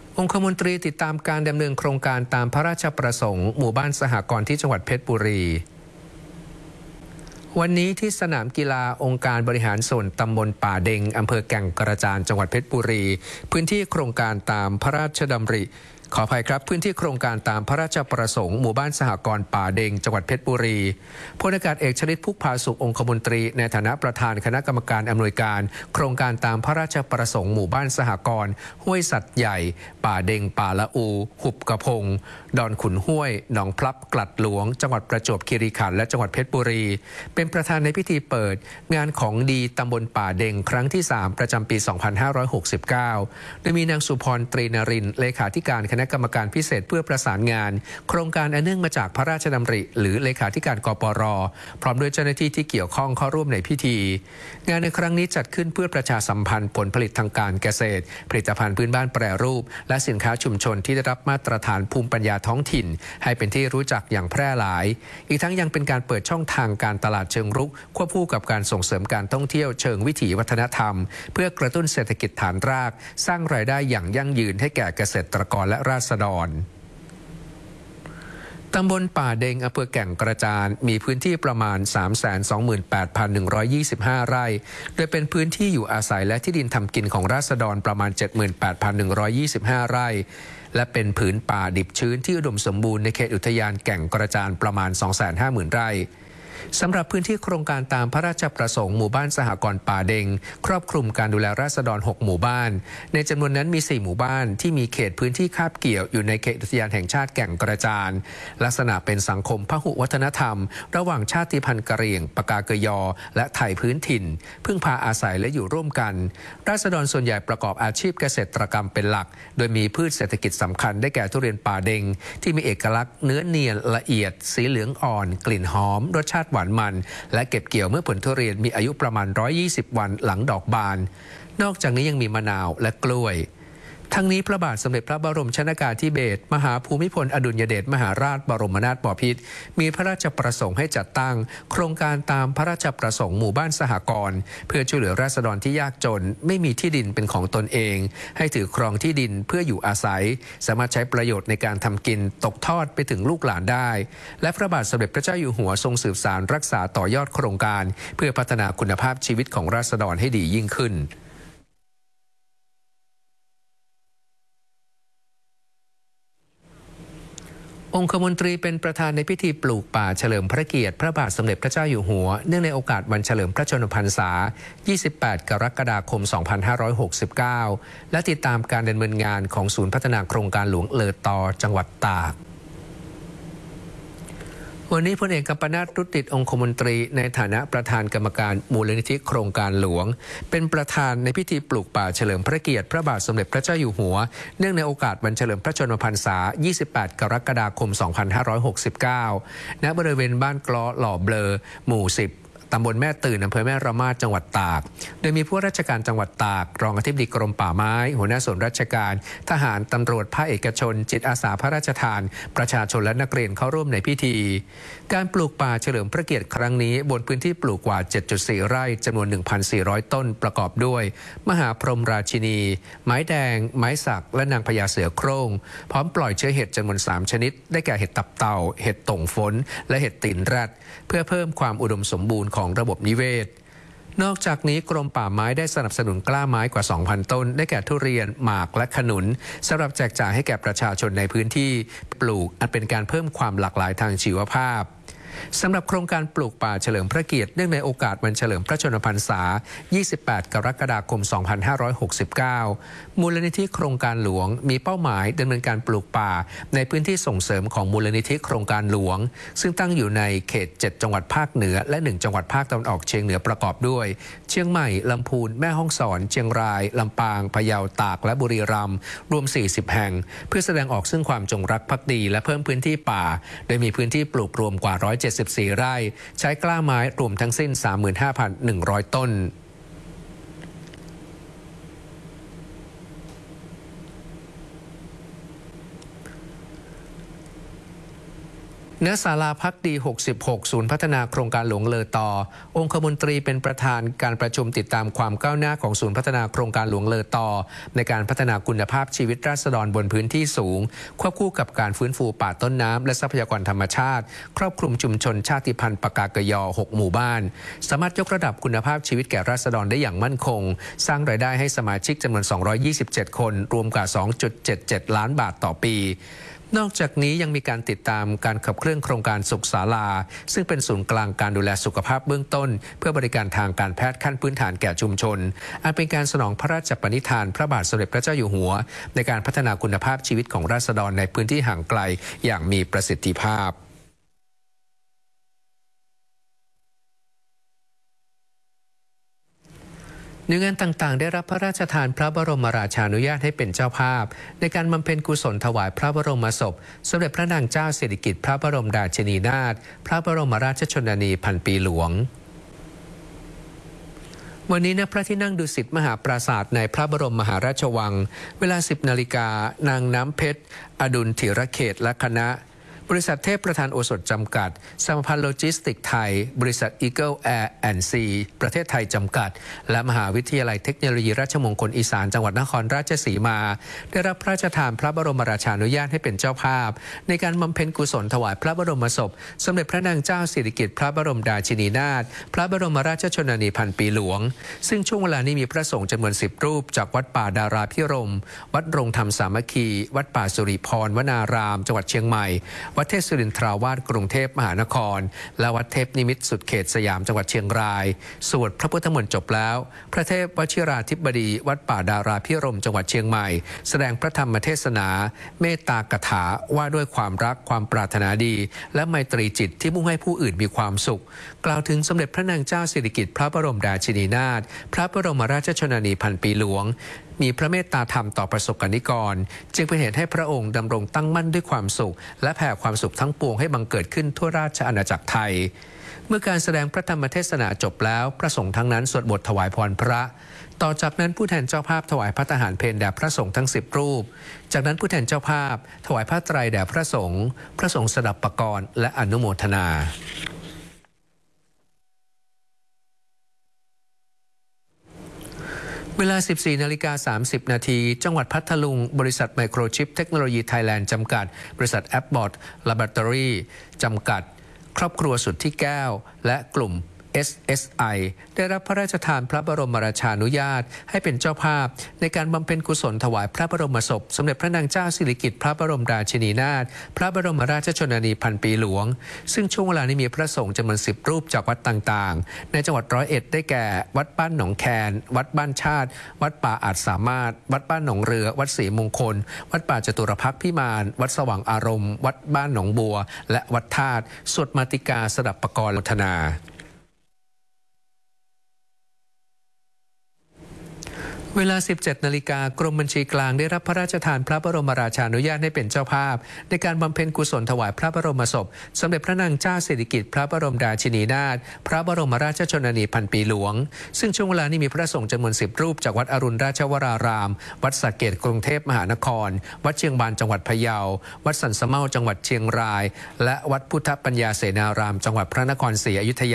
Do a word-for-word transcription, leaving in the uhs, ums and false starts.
องคมนตรีติดตามการดำเนินโครงการตามพระราชประสงค์หมู่บ้านสหกรณ์ที่จังหวัดเพชรบุรีวันนี้ที่สนามกีฬาองค์การบริหารส่วนตำบลป่าเด็งอำเภอแก่งกระจานจังหวัดเพชรบุรีพื้นที่โครงการตามพระราชดำริขออภัยครับพื้นที่โครงการตามพระราชประสงค์หมู่บ้านสหกรณ์ป่าเด็งจังหวัดเพชรบุรีพลอากาศเอกชลิตพุกพาสุของคมนตรีในฐานะประธานคณะกรรมการอำนวยการโครงการตามพระราชประสงค์หมู่บ้านสหกรณ์ห้วยสัตว์ใหญ่ป่าเด็งป่าละอูหุบกระพงดอนขุนห้วยหนองพลับกลัดหลวงจังหวัดประจวบคีรีขันธ์และจังหวัดเพชรบุรีเป็นประธานในพิธีเปิดงานของดีตำบลป่าเด็งครั้งที่สามประจำปีสองพันห้าร้อยหกสิบเก้าโดยมีนางสุพรตรีนรินทร์เลขาธิการคณะกรรมการพิเศษเพื่อประสานงานโครงการอันเนื่องมาจากพระราชดำริหรือเลขาธิการกปร.พร้อมด้วยเจ้าหน้าที่ที่เกี่ยวข้องเข้าร่วมในพิธีงานในครั้งนี้จัดขึ้นเพื่อประชาสัมพันธ์ผลผลิตทางการเกษตรผลิตภัณฑ์พื้นบ้านแปรรูปและสินค้าชุมชนที่ได้รับมาตรฐานภูมิปัญญาท้องถิ่นให้เป็นที่รู้จักอย่างแพร่หลายอีกทั้งยังเป็นการเปิดช่องทางการตลาดเชิงรุกควบคู่กับการส่งเสริมการท่องเที่ยวเชิงวิถีวัฒนธรรมเพื่อกระตุ้นเศรษฐกิจฐานรากสร้างรายได้อย่างยั่งยืนให้แก่เกษตรกรและราษฎรตำบลป่าเด็งอำเภอแก่งกระจานมีพื้นที่ประมาณ สามแสนสองหมื่นแปดพันหนึ่งร้อยยี่สิบห้า ไร่โดยเป็นพื้นที่อยู่อาศัยและที่ดินทำกินของราษฎรประมาณ เจ็ดหมื่นแปดพันหนึ่งร้อยยี่สิบห้า ไร่และเป็นผืนป่าดิบชื้นที่อุดมสมบูรณ์ในเขตอุทยานแก่งกระจานประมาณ สองแสนห้าหมื่น ไร่สำหรับพื้นที่โครงการตามพระราชประสงค์หมู่บ้านสหกรณ์ป่าเด็งครอบคลุมการดูแลราษฎรหกหมู่บ้านในจำนวนนั้นมีสี่หมู่บ้านที่มีเขตพื้นที่คาบเกี่ยวอยู่ในเขตอุทยานแห่งชาติแก่งกระจานลักษณะเป็นสังคมพหุวัฒนธรรมระหว่างชาติพันธุ์กะเหรี่ยงปากาเกยอและไทยพื้นถิ่นพึ่งพาอาศัยและอยู่ร่วมกันราษฎรส่วนใหญ่ประกอบอาชีพเกษตรกรรมเป็นหลักโดยมีพืชเศรษฐกิจสำคัญได้แก่ทุเรียนป่าเด็งที่มีเอกลักษณ์เนื้อเนียนละเอียดสีเหลืองอ่อนกลิ่นหอมรสชาติหวานมันและเก็บเกี่ยวเมื่อผลทุเรียนมีอายุประมาณหนึ่งร้อยยี่สิบวันหลังดอกบานนอกจากนี้ยังมีมะนาวและกล้วยทั้งนี้พระบาทสมเด็จพระบรมชนกาธิเบศรมหาภูมิพลอดุลยเดชมหาราชบรมนาถบพิตรมีพระราชประสงค์ให้จัดตั้งโครงการตามพระราชประสงค์หมู่บ้านสหกรณ์เพื่อช่วยเหลือราษฎรที่ยากจนไม่มีที่ดินเป็นของตนเองให้ถือครองที่ดินเพื่ออยู่อาศัยสามารถใช้ประโยชน์ในการทำกินตกทอดไปถึงลูกหลานได้และพระบาทสมเด็จพระเจ้าอยู่หัวทรงสืบสานรักษาต่อยอดโครงการเพื่อพัฒนาคุณภาพชีวิตของราษฎรให้ดียิ่งขึ้นองคมนตรีเป็นประธานในพิธีปลูกป่าเฉลิมพระเกียรติพระบาทสมเด็จพระเจ้าอยู่หัวเนื่องในโอกาสวันเฉลิมพระชนมพรรษา ยี่สิบแปด กรกฎาคม สองพันห้าร้อยหกสิบเก้า และติดตามการดำเนินงานของศูนย์พัฒนาโครงการหลวงเลอตอจังหวัดตากวันนี้พลเอกกัมปนาท รุติองคมนตรีในฐานะประธานกรรมการมูลนิธิโครงการหลวงเป็นประธานในพิธีปลูกป่าเฉลิมพระเกียรติพระบาทสมเด็จพระเจ้าอยู่หัวเนื่องในโอกาสวันเฉลิมพระชนมพรรษา ยี่สิบแปด กรกฎาคม สองพันห้าร้อยหกสิบเก้า ณ บริเวณบ้านกลอหล่อเบลอหมู่สิบตำบลแม่ตื่นอำเภอแม่ระมาดจังหวัดตากโดยมีผู้ราชการจังหวัดตากรองอธิบดีกรมป่าไม้หัวหน้าส่วนราชการทหารตำรวจภาคเอกชนจิตอาสาพระราชทานประชาชนและนักเรียนเข้าร่วมในพิธีการปลูกป่าเฉลิมพระเกียรติครั้งนี้บนพื้นที่ปลูกกว่า เจ็ดจุดสี่ ไร่จำนวน หนึ่งพันสี่ร้อย ต้นประกอบด้วยมหาพรหมราชินีไม้แดงไม้สักและนางพญาเสือโคร่งพร้อมปล่อยเชื้อเห็ดจำนวนสามชนิดได้แก่เห็ดตับเต่าเห็ดต่งฝนและเห็ดตีนแรดเพื่อเพิ่มความอุดมสมบูรณ์ของระบบนิเวศนอกจากนี้กรมป่าไม้ได้สนับสนุนกล้าไม้กว่า สองพัน ต้นได้แก่ทุเรียนหมากและขนุนสำหรับแจกจ่ายให้แก่ประชาชนในพื้นที่ปลูกอันเป็นการเพิ่มความหลากหลายทางชีวภาพสำหรับโครงการปลูกป่าเฉลิมพระเกียรติเนื่องในโอกาสวันเฉลิมพระชนมพรรษา ยี่สิบแปด กรกฎาคม สองพันห้าร้อยหกสิบเก้า มูลนิธิโครงการหลวงมีเป้าหมายดำเนินการปลูกป่าในพื้นที่ส่งเสริมของมูลนิธิโครงการหลวงซึ่งตั้งอยู่ในเขตเจ็ดจังหวัดภาคเหนือและหนึ่งจังหวัดภาคตะวันออกเฉียงเหนือประกอบด้วยเชียงใหม่ลำพูนแม่ฮ่องสอนเชียงรายลำปางพะเยาตากและบุรีรัมย์รวมสี่สิบแห่งเพื่อแสดงออกซึ่งความจงรักภักดีและเพิ่มพื้นที่ป่าโดยมีพื้นที่ปลูกรวมกว่าหนึ่งร้อยเจ็ดสิบสี่ไร่ใช้กล้าไม้รวมทั้งสิ้น สามหมื่นห้าพันหนึ่งร้อย ต้นณศาลาพักดีหกสิบหกศูนย์พัฒนาโครงการหลวงเลอต่อองคมนตรีเป็นประธานการประชุมติดตามความก้าวหน้าของศูนย์พัฒนาโครงการหลวงเลอต่อในการพัฒนาคุณภาพชีวิตราษฎรบนพื้นที่สูงควบคู่กับการฟื้นฟูป่าต้นน้ำและทรัพยากรธรรมชาติครอบคลุมชุมชนชาติพันธุ์ปากากยอหกหมู่บ้านสามารถยกระดับคุณภาพชีวิตแก่ราษฎรได้อย่างมั่นคงสร้างรายได้ให้สมาชิกจำนวนสองร้อยยี่สิบเจ็ดคนรวมกว่า สองจุดเจ็ดเจ็ด ล้านบาทต่อปีนอกจากนี้ยังมีการติดตามการขับเคลื่อนโครงการสุขศาลาซึ่งเป็นศูนย์กลางการดูแลสุขภาพเบื้องต้นเพื่อบริการทางการแพทย์ขั้นพื้นฐานแก่ชุมชนอันเป็นการสนองพระราชปณิธานพระบาทสมเด็จพระเจ้าอยู่หัวในการพัฒนาคุณภาพชีวิตของราษฎรในพื้นที่ห่างไกลอย่างมีประสิทธิภาพหน่วยงานต่างๆได้รับพระราชทานพระบรมราชานุญาตให้เป็นเจ้าภาพในการบำเพ็ญกุศลถวายพระบรมศพสมเด็จพระนางเจ้าสิริกิติ์พระบรมราชินีนาถพระบรมราชชนนีพันปีหลวงวันนี้ณพระที่นั่งดุสิตมหาปราสาทในพระบรมมหาราชวังเวลา สิบนาฬิกานางน้ำเพชรอดุลธีรเขตและคณะบริษัทเทพประธานโอสถจำกัดสหพันธ์โลจิสติกส์ไทยบริษัท Eagle Air and Sea ประเทศไทยจำกัดและมหาวิทยาลัยเทคโนโลยีราชมงคลอีสานจังหวัดนครราชสีมาได้รับพระราชทานพระบรมราชานุญาตให้เป็นเจ้าภาพในการบำเพ็ญกุศลถวายพระบรมศพสมเด็จพระนางเจ้าสิริกิติ์พระบรมราชินีนาถพระบรมราชชนนีพันปีหลวงซึ่งช่วงเวลานี้มีพระสงฆ์จำนวนสิบรูปจากวัดป่าดาราพิรมย์วัดโรงธรรมสามัคคีวัดป่าสุริพรวนารามจังหวัดเชียงใหม่วัดเทพสุรินทราวาสกรุงเทพมหานครและวัดเทพนิมิตรสุดเขตสยามจังหวัดเชียงรายสวดพระพุทธมนต์จบแล้วพระเทพวชิราธิบดีวัดป่าดาราพิรมย์จังหวัดเชียงใหม่แสดงพระธรรมเทศนาเมตตากถาว่าด้วยความรักความปรารถนาดีและไมตรีจิตที่มุ่งให้ผู้อื่นมีความสุขกล่าวถึงสมเด็จพระนางเจ้าสิริกิติ์พระบรมราชินีนาถพระบรมราชชนนีพันปีหลวงมีพระเมตตาธรรมต่อประสบกนิกรจึงเป็นเหตุให้พระองค์ดำรงตั้งมั่นด้วยความสุขและแผ่ความสุขทั้งปวงให้บังเกิดขึ้นทั่วราชอาณาจักรไทยเมื่อการแสดงพระธรรมเทศนาจบแล้วพระสงฆ์ทั้งนั้นสวดบทถวายพรพระต่อจากนั้นผู้แทนเจ้าภาพถวายพระทหารเพลแด่พระสงฆ์ทั้งสิบรูปจากนั้นผู้แทนเจ้าภาพถวายผ้าไตรแด่พระสงฆ์พระสงฆ์สดับปกรณ์และอนุโมทนาเวลา สิบสี่นาฬิกาสามสิบนาทีจังหวัดพัทลุงบริษัทไมโครชิปเทคโนโลยีไทยแลนด์จำกัดบริษัทแอปบอทลาบอราตอรี่จำกัดครอบครัวสุดที่แก้วและกลุ่ม เอส เอส ไอ ได้รับพระราชทานพระบรมราชานุญาตให้เป็นเจ้าภาพในการบำเพ็ญกุศลถวายพระบรมศพสมเด็จพระนางเจ้าสิริกิติ์พระบรมราชินีนาถพระบรมราชชนนีพันปีหลวงซึ่งช่วงเวลานี้มีพระสงฆ์จำนวนสิบรูปจากวัดต่างๆในจังหวัดร้อยเอ็ดได้แก่วัดบ้านหนองแคนวัดบ้านชาติวัดป่าอาจสามารถวัดบ้านหนองเรือวัดศรีมงคลวัดป่าจตุรพักษ์พิมานวัดสว่างอารมณ์วัดบ้านหนองบัวและวัดธาตุสวดมาติกาสดับปกรณ์ลัทนาเวลา สิบเจ็ดนาฬิกากรมบัญชีกลางได้รับพระราชทานพระบรมราชานุญาตให้เป็นเจ้าภาพในการบำเพ็ญกุศลถวายพระบรมศพสมเด็จพระนางเจ้าสิริกิติ์พระบรมราชินีนาถพระบรมราชชนนีพันปีหลวงซึ่งช่วงเวลานี้มีพระสงฆ์จำนวนสิบรูปจากวัดอรุณราชวรารามวัดสระเกษกรุงเทพมหานครวัดเชียงบานจังหวัดพะเยาวัดสันสะเมาจังหวัดเชียงรายและวัดพุทธปัญญาเสนารามจังหวัดพระนครศรีอยุธยา